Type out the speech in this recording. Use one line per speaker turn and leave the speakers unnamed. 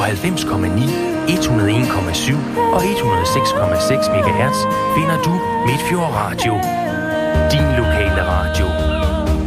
90,9, 101,7 og 106,6 MHz finder du Midtfjord Radio. Din lokale radio.